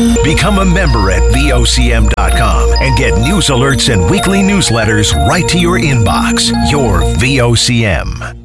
Become a member at VOCM.com and get news alerts and weekly newsletters right to your inbox. Your VOCM.